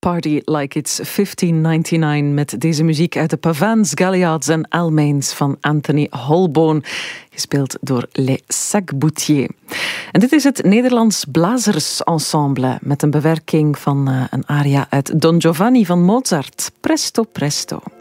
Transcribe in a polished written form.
Party Like It's 1599 met deze muziek uit de Pavans, Galliards en Almains van Anthony Holboon, gespeeld door Les Sac-Boutier. En dit is het Nederlands Blazersensemble met een bewerking van een aria uit Don Giovanni van Mozart. Presto, presto.